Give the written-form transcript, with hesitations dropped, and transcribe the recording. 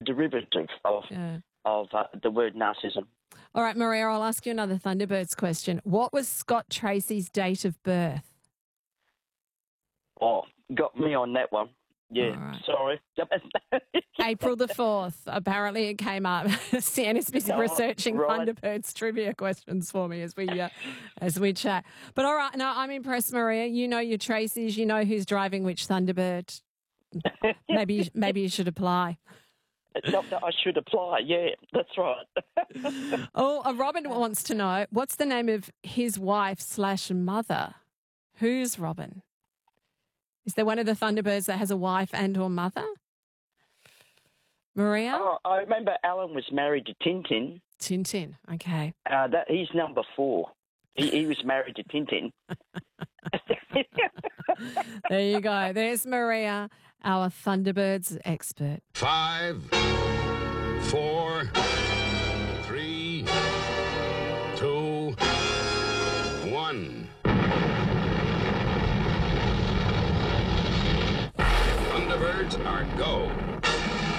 derivative of the word narcissism. All right, Maria, I'll ask you another Thunderbirds question. What was Scott Tracy's date of birth? Oh, got me on that one. Yeah, right. Sorry. April the 4th. Apparently it came up. Sienna's busy researching right. Thunderbirds trivia questions for me as we chat. But all right, no, I'm impressed, Maria. You know your Tracys. You know who's driving which Thunderbird. Maybe you should apply. No, I should apply. Yeah, that's right. Robin wants to know, what's the name of his wife/mother? Who's Robin? Is there one of the Thunderbirds that has a wife and or mother? Maria? Oh, I remember Alan was married to Tintin. Tintin, okay. He's number 4. He was married to Tintin. There you go. There's Maria, our Thunderbirds expert. 5, 4, 3, 2, 1. Thunderbirds are go.